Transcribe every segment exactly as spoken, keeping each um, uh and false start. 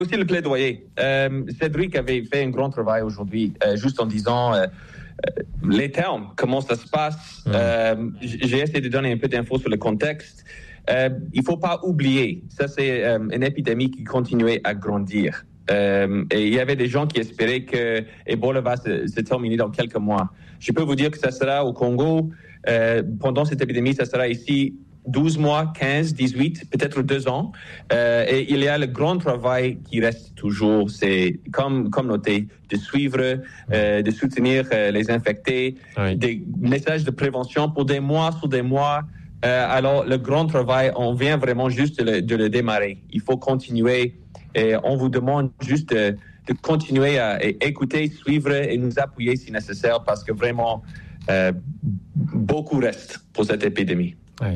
aussi le plaidoyer. Euh, Cédric avait fait un grand travail aujourd'hui, euh, juste en disant euh, euh, les termes, comment ça se passe. Mmh. Euh, j'ai essayé de donner un peu d'infos sur le contexte. Euh, il ne faut pas oublier, ça c'est euh, une épidémie qui continuait à grandir. Euh, et il y avait des gens qui espéraient que Ebola va se, se terminer dans quelques mois. Je peux vous dire que ça sera au Congo, euh, pendant cette épidémie, ça sera ici douze mois, quinze, dix-huit, peut-être deux ans. Euh, et il y a le grand travail qui reste toujours, c'est comme, comme noté, de suivre, euh, de soutenir euh, les infectés, oui. Des messages de prévention pour des mois sur des mois. Euh, alors, le grand travail, on vient vraiment juste de le, de le démarrer. Il faut continuer et on vous demande juste de, de continuer à écouter, suivre et nous appuyer si nécessaire parce que vraiment, euh, beaucoup reste pour cette épidémie. Oui.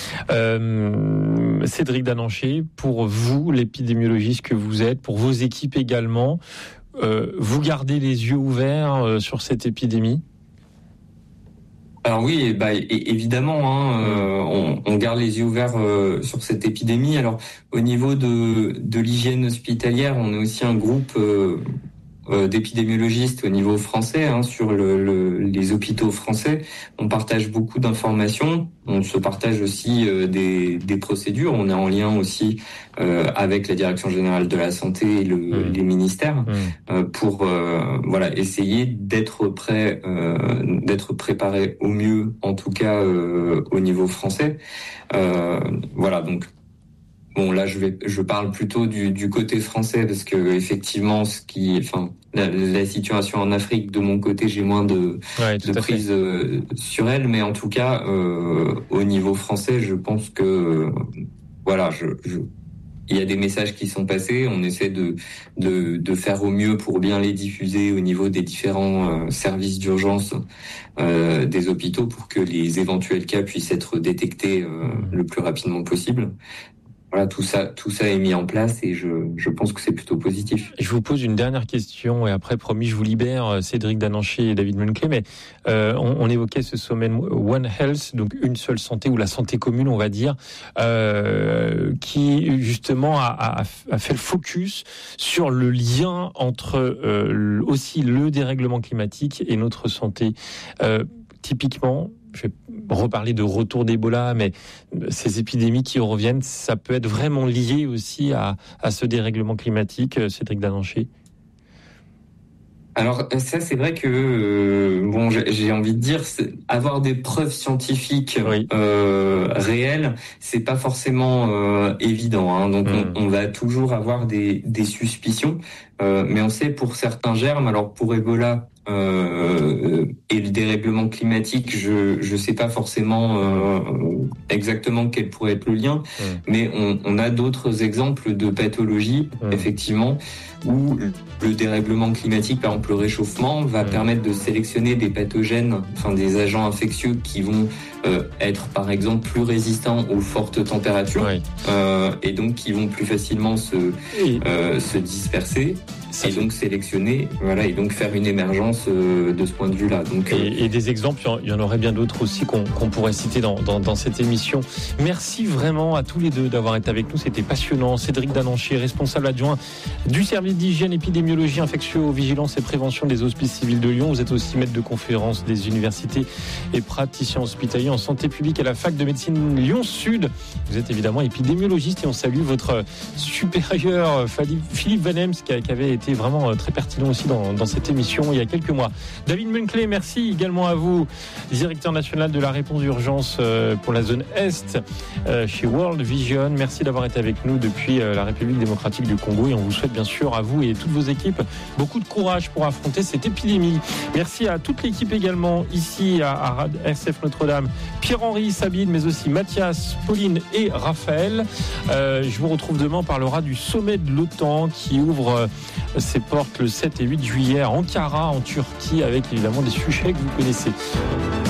Euh, Cédric Dananché, pour vous, l'épidémiologiste que vous êtes, pour vos équipes également, euh, vous gardez les yeux ouverts euh, sur cette épidémie ? Alors oui, bah, évidemment, hein, euh, on, on garde les yeux ouverts euh, sur cette épidémie. Alors au niveau de, de l'hygiène hospitalière, on est aussi un groupe euh, euh, d'épidémiologistes au niveau français, hein, sur le, le, les hôpitaux français. On partage beaucoup d'informations, on se partage aussi euh, des, des procédures. On est en lien aussi euh, avec la Direction générale de la santé et le, mmh. les ministères mmh. euh, pour euh, voilà essayer d'être prêt, euh, d'être préparé au mieux, en tout cas euh, au niveau français. Euh, voilà donc. Bon, là, je vais, je parle plutôt du, du côté français parce que effectivement, ce qui, enfin, la, la situation en Afrique, de mon côté, j'ai moins de, ouais, de prise euh, sur elle, mais en tout cas, euh, au niveau français, je pense que, euh, voilà, je, je, il y a des messages qui sont passés. On essaie de, de, de faire au mieux pour bien les diffuser au niveau des différents euh, services d'urgence euh, des hôpitaux pour que les éventuels cas puissent être détectés euh, le plus rapidement possible. Voilà, tout ça, tout ça est mis en place et je, je pense que c'est plutôt positif. Je vous pose une dernière question et après, promis, je vous libère, Cédric Dananché et David Munkley. Mais euh, on, on évoquait ce sommet One Health, donc une seule santé ou la santé commune, on va dire, euh, qui justement a, a, a fait le focus sur le lien entre euh, aussi le dérèglement climatique et notre santé. Euh, typiquement, je vais reparler de retour d'Ebola, mais ces épidémies qui reviennent, ça peut être vraiment lié aussi à, à ce dérèglement climatique, Cédric Dananché. Alors ça, c'est vrai que euh, bon, j'ai envie de dire, avoir des preuves scientifiques oui. euh, réelles, c'est pas forcément euh, évident. Hein. Donc mmh. on, on va toujours avoir des, des suspicions, euh, mais on sait pour certains germes. Alors pour Ebola. Euh, et le dérèglement climatique, je je sais pas forcément euh, exactement quel pourrait être le lien, mmh. mais on, on a d'autres exemples de pathologies, mmh. effectivement, où le dérèglement climatique, par exemple le réchauffement, va mmh. permettre de sélectionner des pathogènes, enfin des agents infectieux qui vont euh, être par exemple plus résistants aux fortes températures, oui. euh, et donc qui vont plus facilement se euh, se disperser. Ça et fait... donc sélectionner, voilà, et donc faire une émergence euh, de ce point de vue-là. Donc, euh... et, et des exemples, il y en aurait bien d'autres aussi qu'on, qu'on pourrait citer dans, dans, dans cette émission. Merci vraiment à tous les deux d'avoir été avec nous, c'était passionnant. Cédric Dananché, responsable adjoint du service d'hygiène, épidémiologie, infectio-vigilance et prévention des hospices civils de Lyon. Vous êtes aussi maître de conférence des universités et praticien hospitalier en santé publique à la fac de médecine Lyon-Sud. Vous êtes évidemment épidémiologiste et on salue votre supérieur Philippe Van Hems qui avait été vraiment très pertinent aussi dans, dans cette émission il y a quelques mois. David Munkley, merci également à vous, directeur national de la réponse d'urgence pour la zone Est chez World Vision. Merci d'avoir été avec nous depuis la République démocratique du Congo et on vous souhaite bien sûr à vous et toutes vos équipes beaucoup de courage pour affronter cette épidémie. Merci à toute l'équipe également ici à, à R C F Notre-Dame, Pierre-Henri, Sabine, mais aussi Mathias, Pauline et Raphaël. Euh, je vous retrouve demain, on parlera du sommet de l'OTAN qui ouvre ses portes le sept et huit juillet à Ankara en Turquie avec évidemment des sujets que vous connaissez.